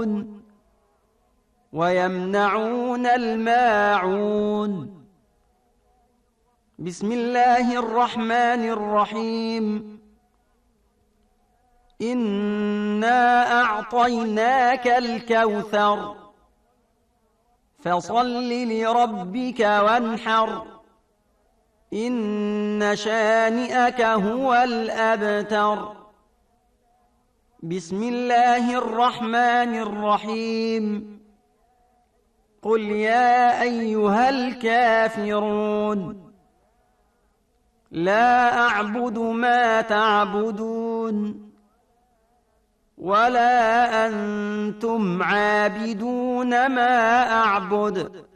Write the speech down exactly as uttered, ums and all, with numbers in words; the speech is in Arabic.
يستحيون ويمنعون الماعون. بسم الله الرحمن الرحيم. إنا أعطيناك الكوثر فصل لربك وانحر إن شانئك هو الأبتر. بسم الله الرحمن الرحيم. قل يا أيها الكافرون لا أعبد ما تعبدون ولا أنتم عابدون ما أعبد